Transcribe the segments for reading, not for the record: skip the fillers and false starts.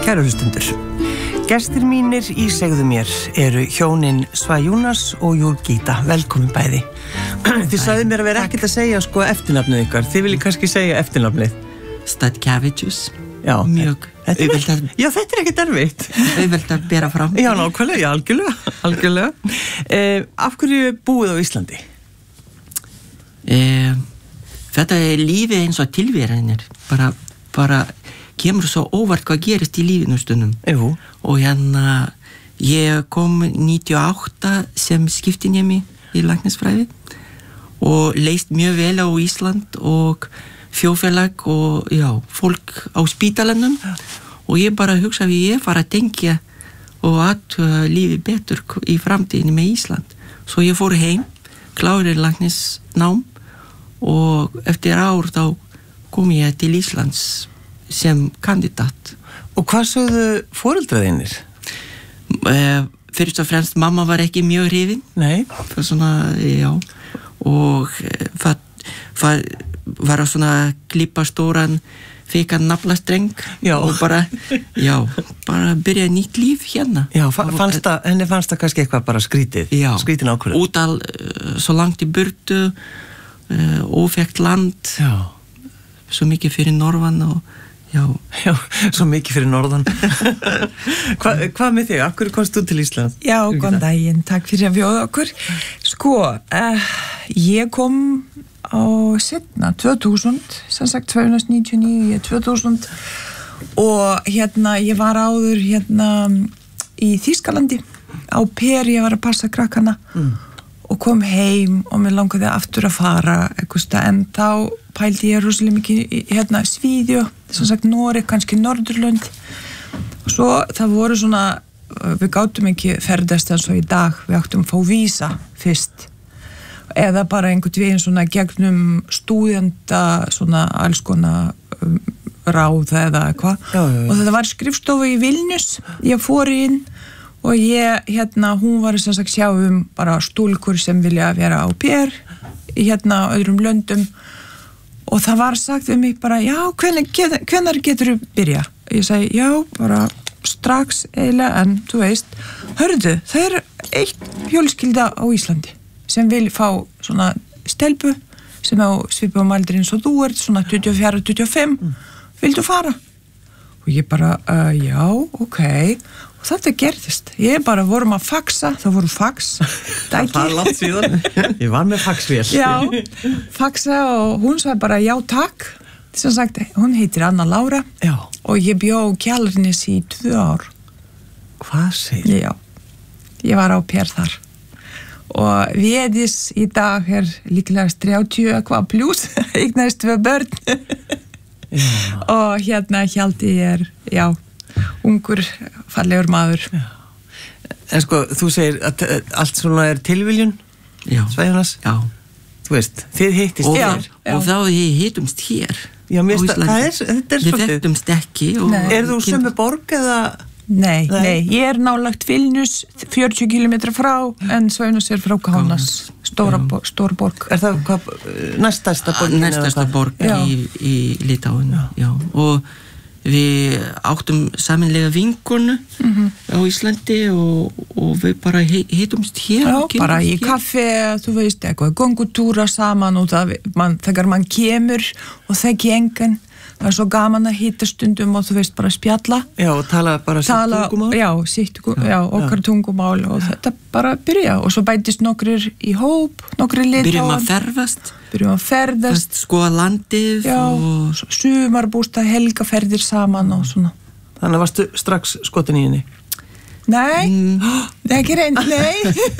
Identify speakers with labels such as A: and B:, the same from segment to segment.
A: Kæru hlustundur, gestir mínir í Segðu mér eru hjónin Svajúnas og Jurgita. Velkomin bæði. Þið sagði mér að vera ekkert að segja sko eftirnafnið ykkar. Þið viljið kannski segja eftirnafnið.
B: Statkiewicz.
A: Já.
B: Mjög.
A: Já, þetta ekkert erfitt.
B: Auðvelt að bera fram.
A: Já, nákvæmlega, já, algjörlega. Af hverju búið á Íslandi?
B: Þetta lífið eins og tilveranir. Bara kemur svo óvart hvað gerist í lífinu stundum.
A: Jú.
B: Og ég kom 98 sem skiptinemi í læknisfræði og leist mjög vel á Ísland og þjóðfélag og já, fólk á spítalanum og ég bara hugsa að ég fara að tengja og að lífi betur í framtíðinni með Ísland. Svo ég fór heim, klárið læknisnám og eftir ár þá kom ég til Íslands sem kandidat.
A: Og hvað sögðu foreldraðinir?
B: Fyrst og fremst, mamma var ekki mjög hrifin.
A: Nei.
B: Það svona, já. Og það var að svona klippa stóran fekan naflastreng og bara byrja nýtt líf hérna.
A: Já, henni fannst það kannski eitthvað bara skrítið.
B: Já.
A: Skrítin ákvörðun.
B: Útal svo langt í burtu, óþekkt land.
A: Já.
B: Svo mikið fyrir norðan og já,
A: svo mikið fyrir norðan. Hvað með þig? Akkur komst þú til Ísland?
C: Já, góðan daginn, takk fyrir að bjóða okkur. Sko, ég kom á setna 2000, sem sagt 299, 2000 og ég var áður í Þýskalandi á Per, ég var að passa krakkana og kom heim og mér langaði aftur að fara eitthvað, en þá pældi ég rosalega mikið Svíþjóð, sem sagt Noreg, kannski Norðurlönd og svo það voru svona, við gátum ekki ferðast eins og í dag, við áttum að fá vísa fyrst eða bara einhvern veginn svona gegnum stúdenta, svona alls konar ráð eða eitthvað og þetta var skrifstofu í Vilnius, ég fór inn og hún var sem sagt sjá bara stúlkur sem vilja vera á Per í öðrum löndum og það var sagt við mig bara, já, hvenær getur þú byrja? Ég segi, já, bara strax eiginlega, en þú veist, hörðu, það eitt fjölskylda á Íslandi sem vil fá svona stelpu sem á svipum aldri eins og þú ert, svona 24-25, vildu fara? Og ég bara, já, ok. Og þetta gerðist. Ég bara vorum að faxa, það voru fax.
A: Það er langt síðan. Ég var með faxvél.
C: Já, faxa og hún sagði bara já takk. Sem sagt, hún heitir Anna Lára.
A: Já. Og
C: ég bjó Kjalarnes í 2 ár.
A: Hvað segir?
C: Já, ég var á Per þar. Og Védís í dag líklega 30 eitthvað pluss, eignast 2 börn. Og Hjalti já, ungur, fallegur maður.
A: Já. En sko, þú segir að allt svona tilviljun?
B: Já.
A: Svajúnas?
B: Já.
A: Þú veist, þið hittist hér.
B: Og þá hittumst hér.
A: Já, þetta
B: Við þekktumst ekki.
A: Er þú sömu borg eða?
C: Nei, ég nálagt Vilnius, 40 kilometra frá, en Svajúnas frá Kaunas, stór borg.
A: Er það hvað, næststærsta borgin?
B: Næststærsta borg í Litáen, já. Og við áttum samanlega vinkonu á Íslandi og við bara hittumst hér.
C: Já, bara í kaffe, þú veist, eitthvað göngutúra saman og þegar mann kemur og þekki engan, það er svo gaman að hitta stundum og þú veist, bara spjalla.
A: Já, og tala bara sitt tungumál.
C: Já, okkar tungumál og þetta bara byrja og svo bætist nokkrir í hóp, nokkrir Litáen. Byrjum að ferðast.
B: Skoða landið.
C: Já, og sumarbústað, helgaferðir saman og svona.
A: Þannig að varstu strax skotin í henni?
C: Nei, ekki reynd, nei.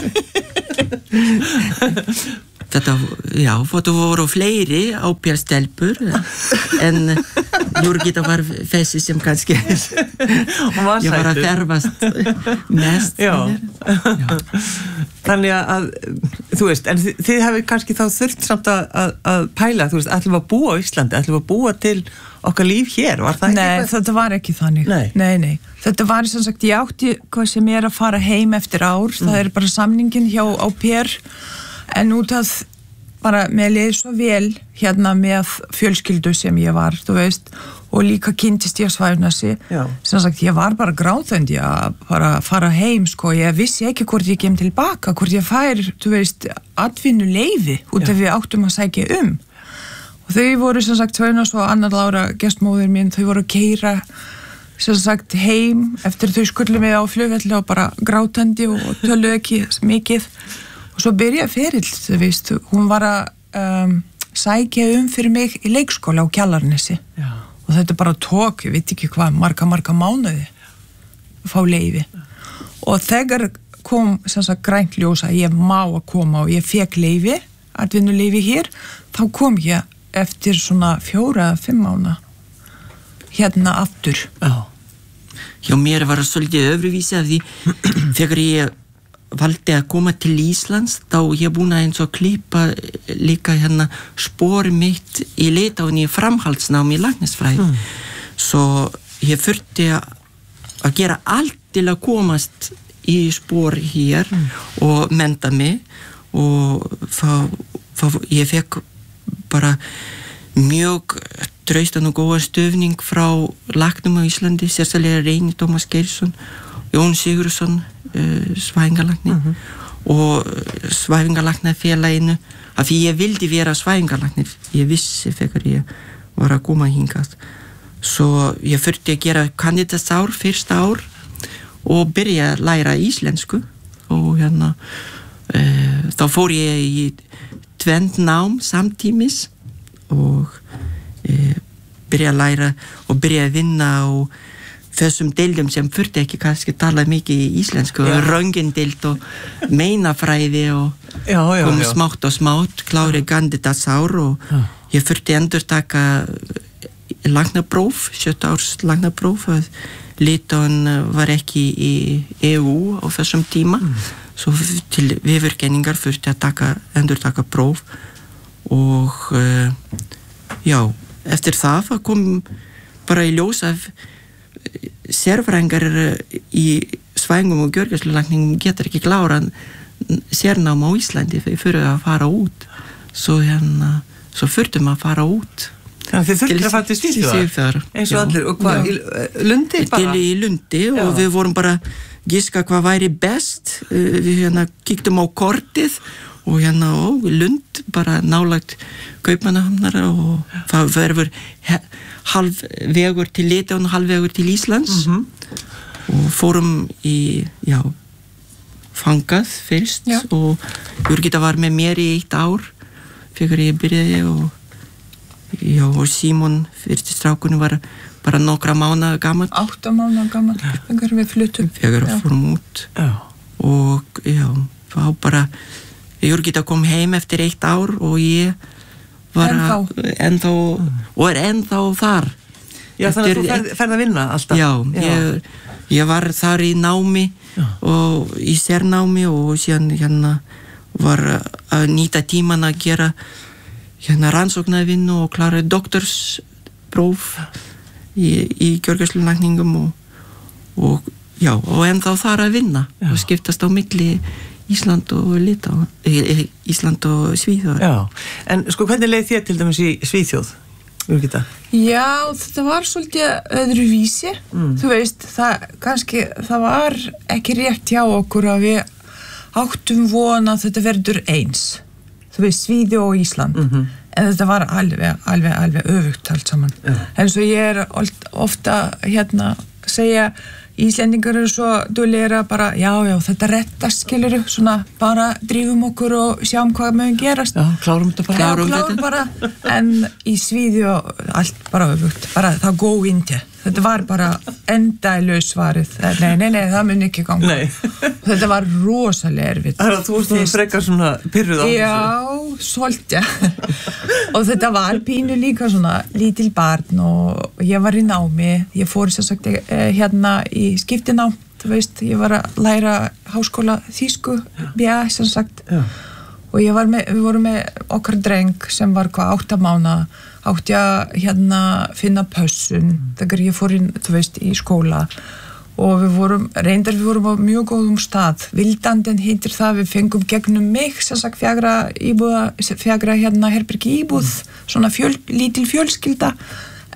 B: Þetta, já, þetta voru fleiri ábjörnstelpur en Jurgita var þessi sem kannski ég var að ferðast mest.
A: Já. Þannig að, þú veist, en þið hefði kannski þá þurft samt að pæla, þú veist, ætlum við að búa á Íslandi, ætlum við að búa til okkar líf hér, var það ekki?
C: Nei, þetta var ekki þannig. Nei. Þetta var sem sagt, ég átti hvað sem að fara heim eftir ár, það bara samningin hjá á Per, en út að bara með leið svo vel með fjölskyldu sem ég var, þú veist, og líka kynntist ég Svæjunasi sem sagt ég var bara grátandi að bara fara heim sko, ég vissi ekki hvort ég kem tilbaka, hvort ég fær þú veist, atvinnuleyfi út af við áttum að sækja og þau voru sem sagt Svæjunas og Anna Lára gestmóðir mín, þau voru að keyra sem sagt heim eftir þau skullu mig á flugvelli og bara grátandi og töluðu ekki mikið og svo byrjaði ferill, þú veist hún var að sækja fyrir mig í leikskóla á Kjalarnesi og þetta bara tók, ég veit ekki hvað, marga mánuði að fá leyfi og þegar kom sem sagt grænt ljós að ég má að koma og ég fekk leyfi, atvinnuleyfi hér, þá kom ég eftir svona 4-5 mánuði hérna aftur.
B: Já, mér var það svolítið öðruvísi af því þegar ég valdi að koma til Íslands þá ég búin að eins og klippa líka hérna spori mitt í Litáen í framhaldsnámi í læknisfræði svo ég þurfti að gera allt til að komast í spor hér og mennta mig og ég fekk bara mjög traustan og góða stöfning frá læknum á Íslandi, sérstaklega Reini Tómas Geirsson, Jón Sigurðsson svæfingalækni og svæfingalæknafélaginu af því ég vildi vera svæfingalæknir ég vissi þegar ég var að koma hingað svo ég þurfti að gera kandidatsár fyrsta ár og byrja að læra íslensku og hérna þá fór ég í tvend nám samtímis og byrja að læra og byrja að vinna og þessum deildum sem þurfti ekki kannski tala mikið í íslensku röntgendeild og meinafræði og kom smátt og smátt klári kandidatsár og ég þurfti endurtaka læknapróf, 7 árs læknapróf Litáen var ekki í EU á þessum tíma svo til viðurkenningar þurfti að endurtaka próf og eftir það kom bara í ljós af sérfræðingar í svæfingum og gjörgæslulækningum getur ekki klára sérnám á Íslandi þegar fyrir að fara út svo þurftum að fara út
A: þið þurftum að fara til Svíþjóðar eins og allir og hvað, í Lundi bara?
B: Í Lundi og við vorum bara giska hvað væri best við kíktum á kortið og Lund bara nálagt Kaupmannahafnar og það verður halvvegur til Litáen og halvvegur til Íslands og fórum í fangað fyrst og Jurgita var með mér í 1 ár þegar ég byrjaði og Símon fyrsti strákunni var bara nokkra mánaða gamall
C: 8 mánaða gamall þegar við fluttum
B: þegar við fórum út og þá bara Jurgita kom heim eftir 1 ár og ég var ennþá þar
A: þannig að þú ferð að vinna alltaf
B: ég var þar í námi og í sérnámi og síðan var að nýta tíman að gera rannsóknarvinnu og klára doktorspróf í gjörgæslulækningum og ennþá þar að vinna og skiptast á milli Ísland og Litáen, Ísland og Svíþjóð.
A: En sko hvernig leið þér til dæmis í Svíþjóð, Jurgita?
C: Já, þetta var svolítið öðruvísi, þú veist, það var ekki rétt hjá okkur að við áttum von að þetta verður eins, þú veist, Svíþjóð og Ísland, en þetta var alveg öfugt allt saman. En svo ég ofta segja Íslendingar eru svo duglegir að bara, þetta rettast, skilur svona bara drífum okkur og sjáum hvað mögum gerast.
A: Klárum þetta bara.
C: Klárum bara, en í Svíþjóð allt bara öfugt, bara það go inte. Þetta var bara endalaus svarið. Nei, það mun ekki ganga. Þetta var rosalega erfitt.
A: Það þú varst frekar svona pirruð á þessu.
C: Já, svolítið. Og þetta var pínu líka svona lítil barn og ég var í námi. Ég fór sem sagt í skiptinám, þú veist, ég var að læra háskóla þýsku, sem sagt. Og við vorum með okkar dreng sem var 8 mánaða átti að finna pössun þegar ég fór inn, þú veist, í skóla og við vorum á mjög góðum stað. Vildandinn heitir það, við fengum gegnum mig sem sagt fjagra herbergi íbúð, svona lítil fjölskylda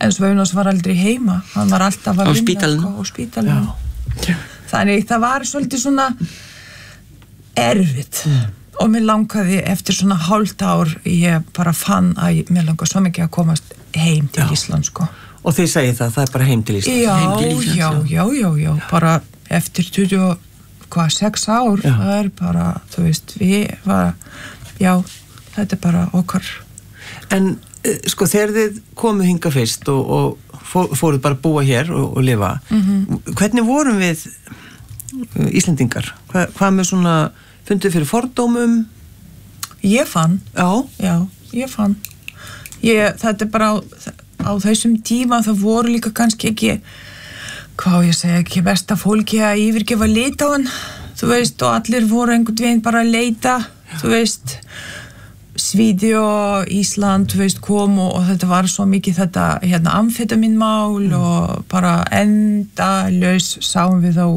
C: en Sveinas var aldrei heima, hann var alltaf að vinna á spítalinu. Þannig það var svolítið svona erfitt og mér langaði eftir svona hálft ár ég bara fann að mér langaði svo mikið að komast heim til Ísland sko.
A: Og þið segið það er bara heim til Ísland?
C: Já, bara eftir 26 ár, það bara, þú veist, þetta bara okkar.
A: En sko þegar þið komuð hinga fyrst og fóruð bara að búa hér og lifa, hvernig vorum við Íslendingar? Hvað með svona funduð fyrir fordómum?
C: Ég fann. Já, ég fann. Þetta bara á þessum tíma það voru líka kannski ekki, hvað ég segja, ekki besta fólki að yfirgefa Litáen, þú veist, og allir voru einhvern veginn bara að leita, þú veist, Svíði og Ísland, þú veist, kom og þetta var svo mikið þetta amfetaminmál og bara endalaus sáum við á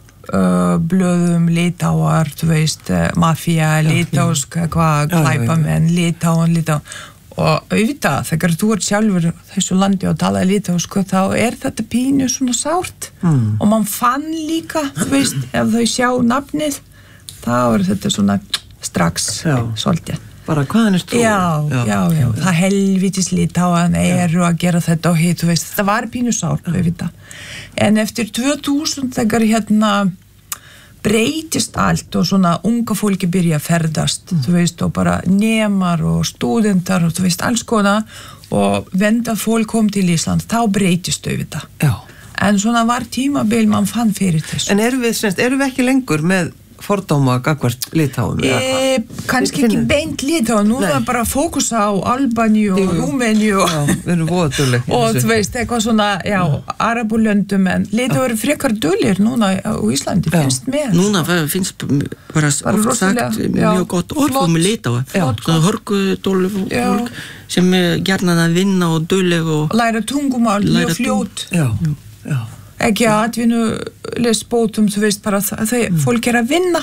C: blöðum Litáar, þú veist, mafía, litásk, glæpamenn, Litáen og auðvitað, þegar þú ert sjálfur þessu landi og talaði litásk, þá þetta pínu svona sárt og mann fann líka, þú veist, ef þau sjá nafnið, þá þetta svona strax svolítið.
A: Bara hvaðan er þú?
C: Já, það helvítis Litáen eru að gera þetta og hitt, þú veist, þetta var pínu sárt, auðvitað. En eftir 2000 þegar breytist allt og svona unga fólki byrja að ferðast, þú veist, og bara nemar og stúdentar og þú veist, alls konar og vendað fólk kom til Ísland, þá breytist auðvitað. Já. En svona var tímabil mann fann fyrir þessu.
A: En erum við ekki lengur með fordóma gagnvart Litáen?
C: Kannski ekki beint Litáen, nú er bara fókus á Albaníu og Rúmeníu
A: við erum voðadugleg
C: og þú veist, eitthvað svona, Arabulöndum, en Litáen eru frekar duglegir núna á Íslandi, finnst mér.
B: Núna finnst bara oft sagt mjög gott orð um Litáen, svona hörgudólu fólk sem gjarnan að vinna og dugleg og
C: læra tungumál mjög fljótt.
A: Já.
C: Ekki að atvinnulesbótum, þú veist, bara fólk að vinna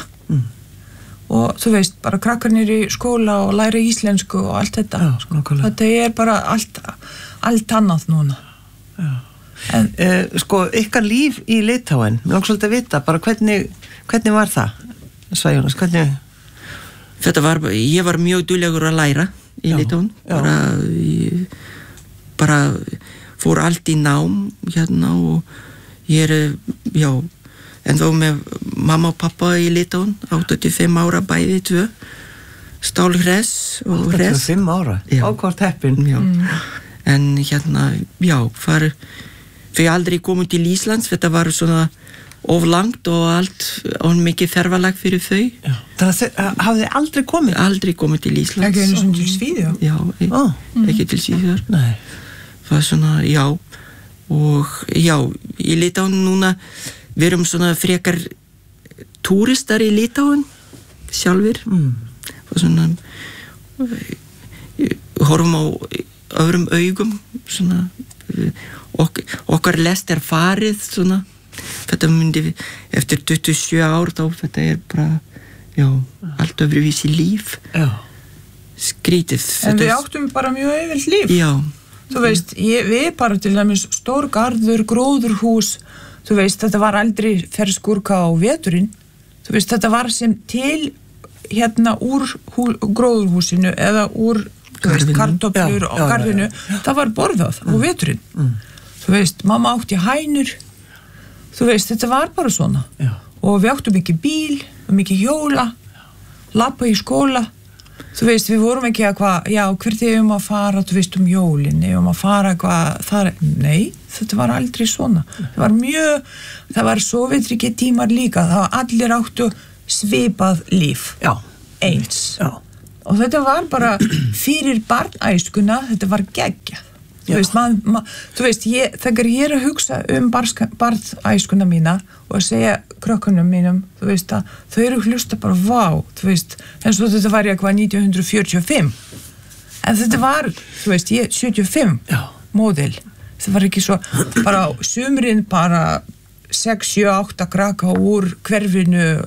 C: og þú veist, bara krakkarnir í skóla og læra íslensku og allt þetta. Þetta bara allt annað núna.
A: Sko, ykkar líf í Litáen, mér langar svolítið að vita, bara hvernig var það? Svæjónas, hvernig?
B: Ég var mjög duglegur að læra í Litáen, bara fór allt í nám hérna og ég en þá með mamma og pappa í Litáen, 85 ára bæði tvö, stálhress og hress.
A: 85 ára? Ákvart heppin.
B: En hérna, þau aldrei komu til Íslands, þetta var svona of langt og allt og mikið ferðalag fyrir þau.
A: Þannig að hafið þið aldrei komið?
B: Aldrei komið til Íslands.
C: Ekki einu svona til Svíþjóðar?
B: Já, ekki til Svíþjóðar.
A: Nei.
B: Það var svona, og í Litáen núna við erum svona frekar túristar í Litáen sjálfur og svona horfum á öðrum augum svona okkar lest farið svona þetta myndi eftir 27 ár þá þetta bara allt öðruvísi líf skrítið
C: en við áttum bara mjög auðvelt líf þú veist, við bara til dæmis stór garður, gróðurhús þú veist, þetta var aldrei ferskúrka á veturinn, þú veist, þetta var sem til hérna úr gróðurhúsinu eða úr kartöflur og garðinu, það var borðað á veturinn, þú veist, mamma átti hænur, þú veist, þetta var bara svona og við áttum ekki bíl, mikið hjóla, labba í skóla þú veist, við vorum ekki að hvert að fara, þú veist, jólin að fara þar, nei, þetta var aldrei svona það var sovétríkja tímar líka, það var allir áttu svipað líf eins og þetta var bara fyrir barnæskuna, þetta var geggjað þú veist, þegar ég að hugsa barnæskuna mína og að segja krökkunum mínum, þú veist að þau eru hlusta bara, þú veist, eins og þetta var 1945 en þetta var, þú veist, 75 módel, það var ekki svo bara sumrin bara 6, 7, 8 krakka úr hverfinu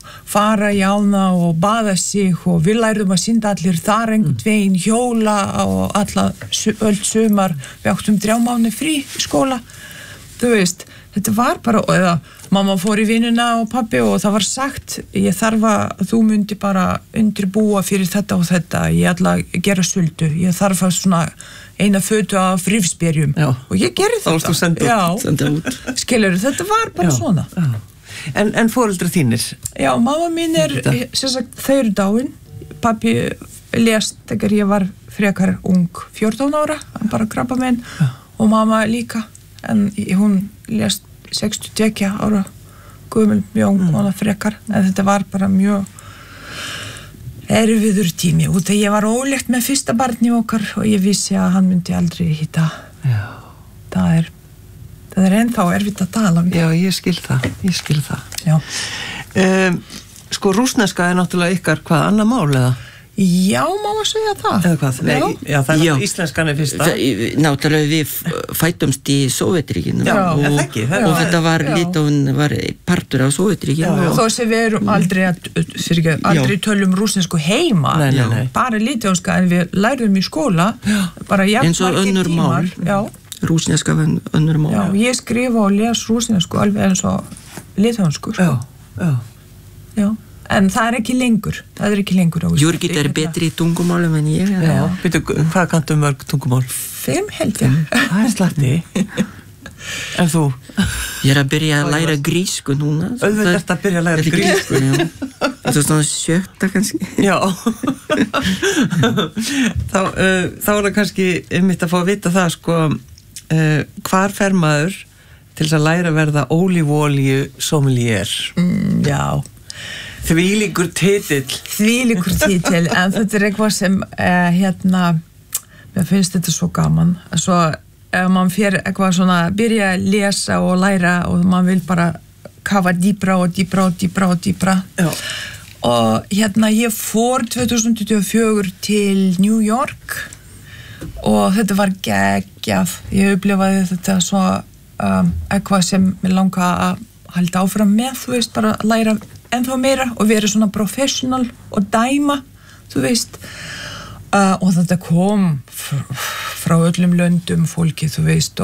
C: fara í ána og baða sig og við lærðum að synda allir þar einhvern veginn, hjóla og öll sumar, við áttum 3 mánuði frí í skóla, þú veist, þetta var bara, eða mamma fór í vinnuna og pabbi og það var sagt, ég þarf að þú myndi bara undirbúa fyrir þetta og þetta, ég ætla að gera sultu, ég þarf að svona eina fötu af rifsberjum og ég gerði þetta.
A: Þá varst þú senda út.
C: Skilurðu, þetta var bara svona.
A: En foreldrar þínir? Já,
C: mamma mín sem sagt, þau eru dáin. Pabbi lést þegar ég var frekar ung, 14 ára, hann bara krabbamein og mamma líka, en hún lést 62 ára gömul, mjög ung, hún frekar, en þetta var bara mjög erfiður tími og þegar ég var ólétt með fyrsta barni okkar og ég vissi að hann myndi aldrei hitta. Það er ennþá erfitt að tala um.
A: Já, ég skil það. Já. Sko, rússneska náttúrulega ykkar annað mál eða?
C: Já, má að segja það.
A: Eða hvað? Nei, já, það íslenskan fyrsta.
B: Náttúrulega við fættumst í Sovétríkinu og þetta var Litáen var partur af Sovétríkinu.
C: Þó sem við erum aldrei tölum rússnesku heima, bara litáenska, en við lærðum í skóla, bara
B: eins og önnur mál. Rússneska var önnur mál.
C: Já, ég skrifa og les rússnesku alveg eins og litáensku. Já. En það er ekki lengur á Íslandi.
B: Jurgita betri í tungumálum en ég.
A: Já, veitu, hvað kanntu mörg tungumál?
C: 5 held ég.
A: Það er slatti. En þú?
B: Ég að byrja að læra grísku núna.
A: Auðvitað að byrja að læra grísku.
B: Það er svona 7. kannski.
A: Já. Þá það kannski einmitt að fá að vita það, sko, hvar fer maður til þess að læra að verða ólífuolíu sommelier?
C: Já.
A: Þvílíkur titill,
C: en þetta eitthvað sem mér finnst þetta svo gaman, svo ef mann fer eitthvað svona byrja að lesa og læra og mann vil bara kafa dýpra
A: Já.
C: Og ég fór 2024 til New York og þetta var geggjað, ég upplifaði þetta svo eitthvað sem mér langa að halda áfram með, þú veist, bara að læra ennþá meira og vera svona professional og dæma, þú veist, og þetta kom frá öllum löndum fólki, þú veist,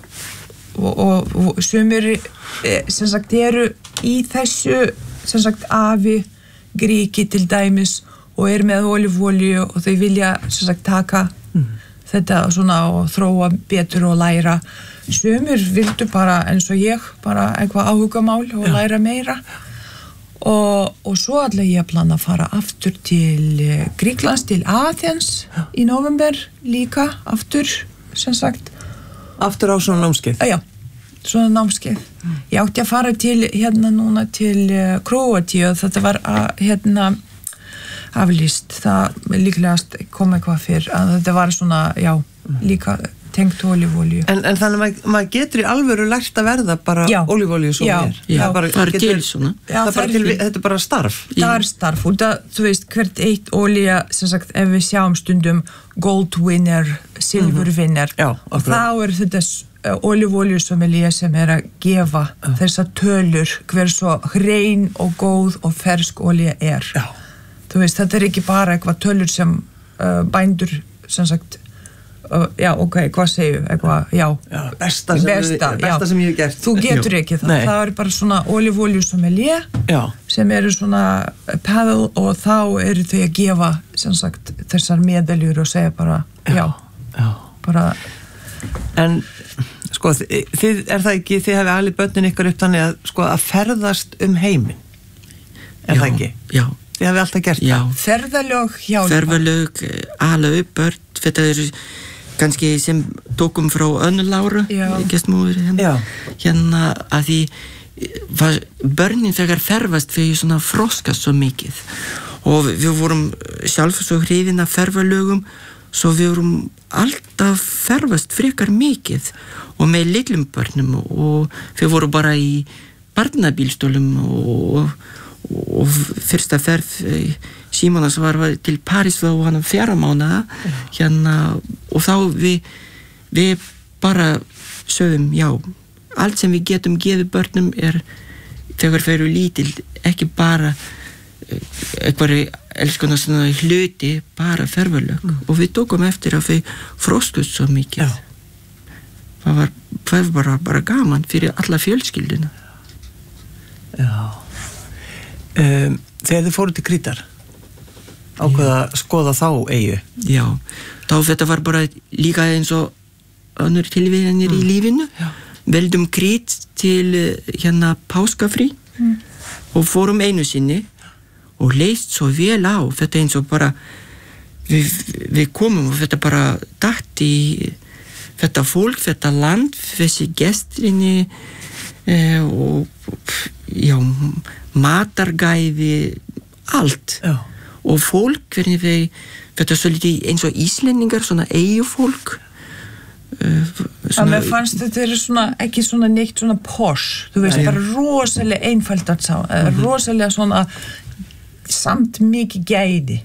C: og sumir sem sagt eru í þessu sem sagt afi gríki til dæmis og með ólífuolíu og þau vilja sem sagt taka þetta svona og þróa betur og læra. Sumir vildu bara eins og ég, bara eitthvað áhugamál og læra meira. Og svo ætla ég að plana að fara aftur til Gríklands, til Athens í november líka, aftur, sem sagt.
A: Aftur á svona námskeið?
C: Já, svona námskeið. Ég átti að fara til, núna til Króatíu, þetta var aflýst, það líklegast kom eitthvað fyrr, að þetta var svona, líka tengt ólífuolíu.
A: En þannig að maður getur í alvöru lært að verða bara ólífuolíu svo mér.
B: Já, bara til svona.
A: Þetta er bara starf.
C: Það er starf, og þú veist, hvert eitt olía, sem sagt, ef við sjáum stundum gold winner, silver winner, og þá er þetta ólífuolíu sommelier sem að gefa þessar tölur hver svo hrein og góð og fersk olía er. Þú veist, þetta er ekki bara eitthvað tölur sem bændur, sem sagt, hvað segju,
A: besta sem ég hef gert.
C: Þú getur ekki það. Nei. Það er bara svona ólífuolíu sommelier sem eru svona paddle og þá eru þau að gefa sem sagt þessar medaljur og segja bara bara.
A: En sko, þið það ekki, þið hefði alveg börnin ykkur upp þannig að sko að ferðast heiminn. Það ekki?
B: Já.
A: Þið hefði alltaf gert það.
C: Ferðalög,
B: alveg upp börn, þetta eru kannski sem tókum frá Önnu Láru gestmóður hérna að því börnin þegar ferðast fyrir svona froskast svo mikið og við vorum sjálf svo hrifin af ferðalögum svo við vorum alltaf ferðast frekar mikið og með litlum börnum og við vorum bara í barnabílstólum og fyrsta ferð Símonas var til París og hann 4 mánaða hérna og þá við bara sögum allt sem við getum gefið börnum þegar þau eru lítil ekki bara einhverju elskona svona hluti bara ferðalög og við tókum eftir að við frostust svo mikið. Það var bara gaman fyrir alla fjölskylduna.
A: Já. Þegar þið fóru til Krítar, ákveða að skoða þá eyju?
B: Já, þá þetta var bara líka eins og önnur tilvíðanir í lífinu. Veldum Krít til hérna páskafrí og fórum einu sinni og leist svo vel á þetta eins og bara við komum og þetta bara datt í þetta fólk, þetta land, þessi gestrinni og já, matargæði, allt. Og fólk, hvernig þetta er svolítið eins og Íslendingar, svona eyjufólk.
C: Mér fannst þetta svona, ekki svona neitt svona posh, þú veist, bara rosalega einfalt að sá, rosalega svona samt mikið gæði.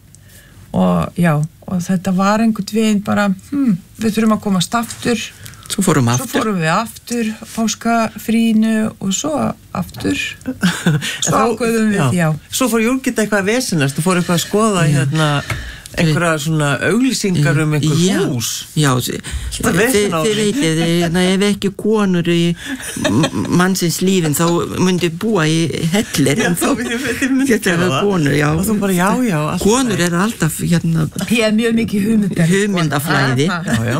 C: Og já, og þetta var einhvern veginn bara, við þurfum að komast aftur.
B: Svo fórum
C: við aftur, páskafrínu og svo aftur. Svo ákveðum við, já.
A: Svo fór Júrgita eitthvað að vesenast, þú fór eitthvað að skoða hérna einhverja svona auglýsingar einhver hús.
B: Já, þið veitið, ef ekki konur í mannsins lífin, þá myndi búa í hellir, en þá getur það konur, já.
A: Og þú bara, já.
B: Konur eru alltaf, hérna...
C: Ég er mjög mikið
B: hugmyndaflæði.
A: Já.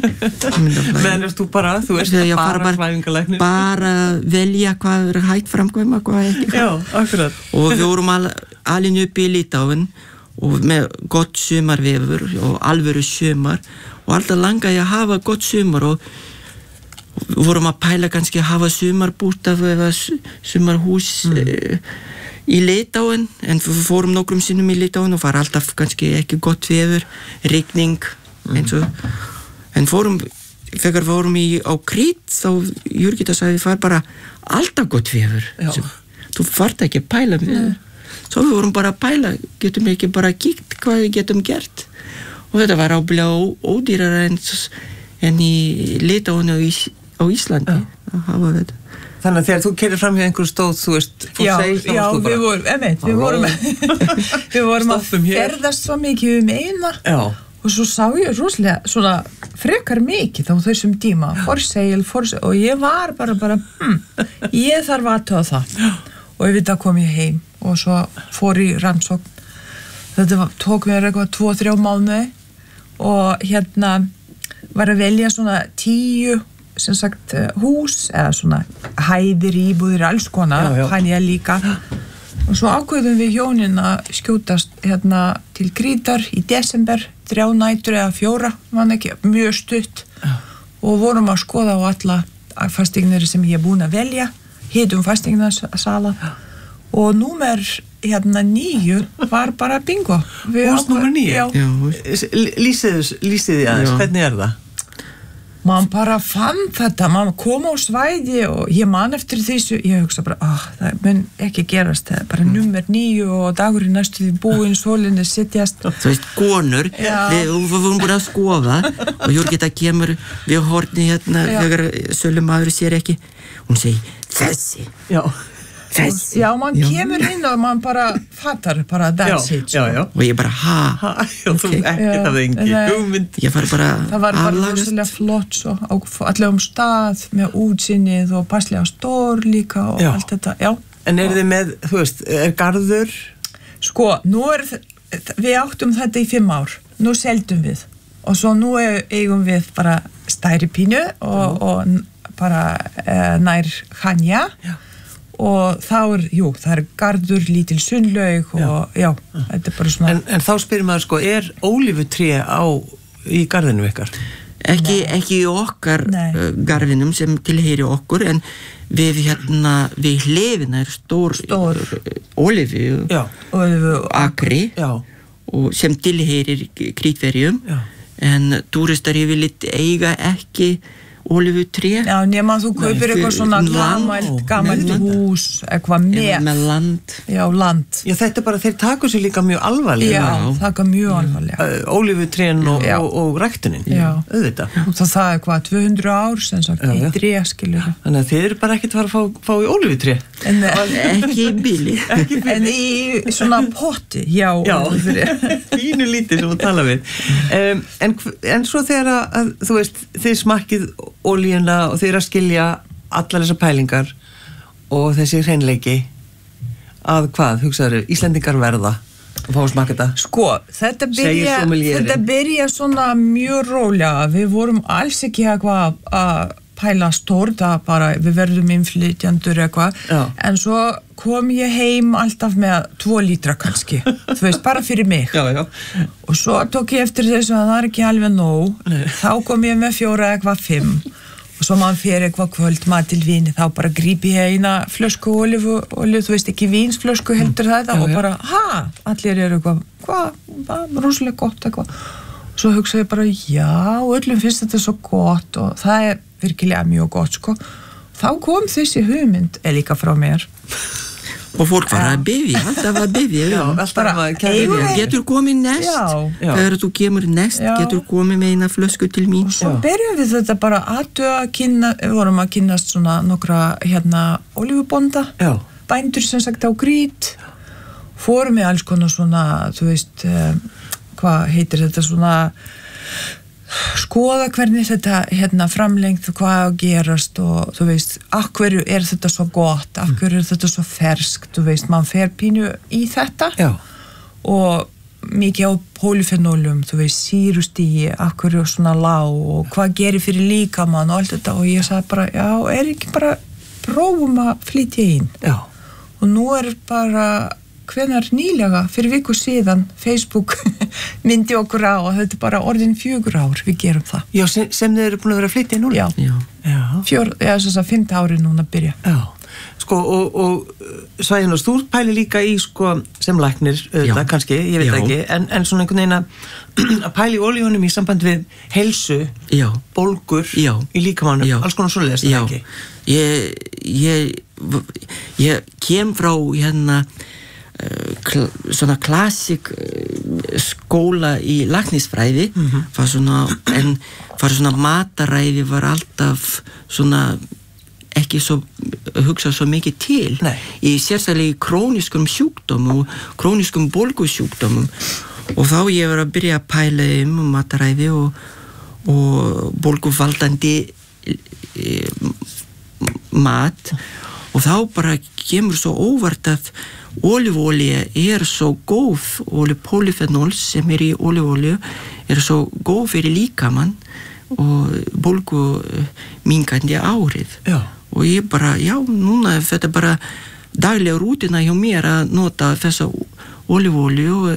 A: Men þú ert bara klæfingalæknir.
B: Bara velja hvað er hægt framkvæma, hvað ekki.
A: Já, akkurat.
B: Og við vorum alin upp í Litáen, og með gott sumarvefur og alvöru sumar og alltaf langaði að hafa gott sumar og vorum að pæla kannski að hafa sumarbústaf eða sumarhús í Litáen, en við fórum nokkrum sinnum í Litáen og var alltaf kannski ekki gott vefur, rigning eins og, en þegar fórum á Krít þá Júrgita sagði það bara alltaf gott vefur, þú fart ekki að pæla með Svo við vorum bara að pæla, getum við ekki bara kíkt hvað við getum gert. Og þetta var ábyggilega ódýrara en í Litáen á Íslandi að hafa þetta.
A: Þannig að þegar þú keyrir fram hjá einhverju stóð, þú veist,
C: Já, við vorum að ferðast svo mikið eina og svo sá ég rosalega svona frekar mikið á þessum tíma, forsegil, og ég var bara ég þarf að aðtöða það. Og við kom ég heim og svo fór í rannsókn. Þetta tók mér eitthvað 2-3 mánuði og hérna var að velja svona 10 sem sagt hús eða svona hæðir, íbúðir, alls konar, hann ég líka. Og svo ákveðum við hjónin að skjótast hérna til Krítar í desember, 3 nætur eða 4, man ekki, mjög stutt og vorum að skoða á alla fasteignir sem ég er búin að velja. Hitum fasteignasala og númer hérna 9 var bara bingo.
A: Hús númer 9? Lýsið aðeins, hvernig er það?
C: Man bara fann þetta, man kom á svæði og ég man eftir þessu, ég hugsa bara, það mun ekki gerast, það er bara númer 9 og dagurinn næstu því búinn, sólinni sittjast.
B: Þú veist, konur, við vorum búin að skoða og Júrgita kemur við horni hérna, þegar sölumadur sér ekki. Hún segi, þessi. Þessi.
C: Já, man kemur inn og man bara fattar bara that's it.
A: Já.
B: Og ég bara,
A: þú ekki það engi hugmynd.
B: Ég var bara
C: það var bara rosalega flott svo, allavega stað með útsinnið og passlega stór líka og allt þetta,
A: En þið með, þú veist, garður?
C: Sko, nú við áttum þetta í 5 ár. Nú seldum við. Og svo nú eigum við bara stærri pínu og bara nær Hanja og það er garður, lítil sundlaug og þetta er bara svona
A: En þá spyrir maður sko, er ólífutré í garðinu ykkar?
B: Ekki í okkar garðinum sem tilheyri okkur en við hlifina er stór ólífu akri og sem tilheyrir Krítverjum en túristar yfirleitt eiga ekki ólífutré.
C: Já, nema þú kaupir eitthvað svona gamalt hús, eitthvað
B: með land.
C: Já, land.
A: Já, þetta bara, þeir taku sér líka mjög alvarlega.
C: Já, taka mjög alvarlega.
A: Ólífutrén og ræktunin.
C: Já.
A: Auðvitað.
C: Það er eitthvað 200 ár sem sagt, í tré, skilur.
A: Þannig að þið eru bara ekkert að fara að fá í ólífutré.
B: Ekki í bíli.
C: En í svona potti, já.
A: Fínu lítið sem að tala við. En svo þegar að, þú veist, þið smakkið olíuna og þið eru að skilja allar þessar pælingar og þessi hreinleiki að hvað, hugsaðu, Íslendingar verða og fá að smakka þetta.
C: Sko, þetta byrja svona mjög rólega. Við vorum alls ekki eitthvað að pæla stórt að bara við verðum innflytjandur eitthvað, en svo kom ég heim alltaf með 2 lítra kannski, þú veist, bara fyrir mig.
A: Já.
C: Og svo tók ég eftir þessu að það er ekki alveg nóg. Þá kom ég með 4 eitthvað 5 og svo maður fyrir eitthvað kvöldmat til víni, þá bara grípi ég eina flösku olíu, þú veist, ekki vínsflösku heldur þetta og bara, allir eru eitthvað, rosalega gott eitthvað. Svo hugsa ég bara, já, öllum finnst þetta svo gott og það er virkilega mjög gott, sko. Þá kom þessi hugmynd, líka frá mér.
B: Og fólk var að bifja, alltaf að bifja. Getur komið næst? Þegar þú kemur næst, getur komið með eina flösku til mín.
C: Og svo byrjum við þetta bara við vorum að kynnast svona nokkra olífubonda, bændur sem sagt á Grít, fórum við alls konar svona, þú veist, hvað heitir þetta svona, skoða hvernig þetta framlengt, hvað að gerast og þú veist, af hverju er þetta svo gott, af hverju er þetta svo ferskt, þú veist, mann fer pínu í þetta og mikið á polyfenólum, þú veist, sýrustigi, af hverju svona lág og hvað gerir fyrir líkamann og allt þetta og ég sagði bara, já, er ekki bara prófum að flytja inn og nú er bara hvenær nýlega, fyrir viku síðan Facebook myndi okkur á og þetta er bara orðin 4 ár við gerum það.
A: Já, sem þið eru búin að vera að flytja núna?
C: Já, þess að 5. ári núna að byrja.
A: Já, sko og Svæjunars, þú pæli líka í sko sem læknir, kannski, ég veit ekki, en svona einhvern veginn að pæli olíunum í samband við heilsu, bólgur í líkamannum, alls konar svoleiðis, ekki?
B: Ég kem frá svona klassik skóla í læknisfræði var svona mataræði var alltaf svona ekki svo hugsa svo mikið til í sérstaklega króniskum sjúkdómum og króniskum bólgusjúkdómum og þá ég var að byrja að pæla mataræði og bólguvaldandi mat og þá bara kemur svo óvart að ólífuolía er svo góð og polyfenol sem í ólífuolíu er svo góð fyrir líkamann og bólgu minkandi árið og ég bara, núna þetta bara daglega rútina hjá mér að nota þessa ólífuolíu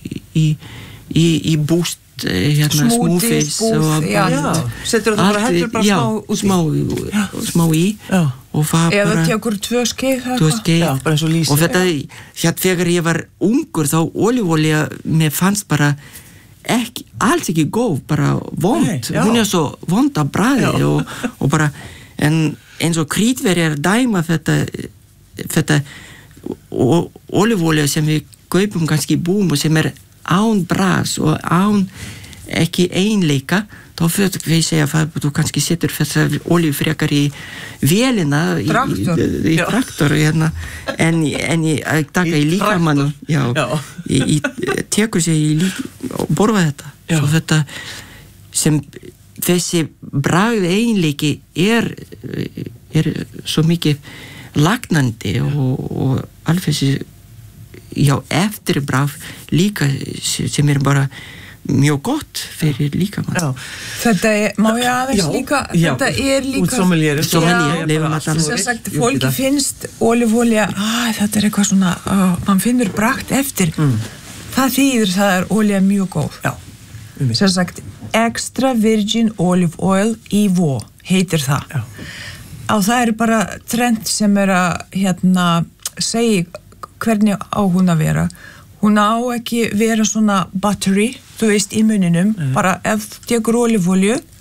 B: í búst smoothies og
A: setur það bara heldur bara
B: smá í og það
C: eða tekur 2 skeið
A: bara eins og lýsi
B: og þetta, þegar ég var ungur þá ólífuolía mér fannst bara alls ekki góð, bara vond hún er svo vond að bragði og bara, en eins og krítverjar dæma þetta ólífuolía sem við kaupum kannski í búum og sem er án brags og án ekki einleika þá fyrir við segja að þú kannski setur þessar olíu frekar í vélina í traktor en ég taka í líkamann tekur sig og borfa þetta svo þetta sem þessi bragð einleiki er svo mikið lagnandi og alveg þessi eftirbragð líka sem er bara mjög gott fyrir líkamann.
C: Þetta má ég aðeins líka, þetta er líka sem sagt, fólki finnst ólífuolía, þetta er eitthvað svona mann finnur bragt eftir það þýðir það er olía mjög góð sem sagt, extra virgin olive oil EVO heitir það og það er bara trend sem er að segja hvernig á hún að vera hún á ekki vera svona battery þú veist í muninum bara ef þú tekur ólífuolíu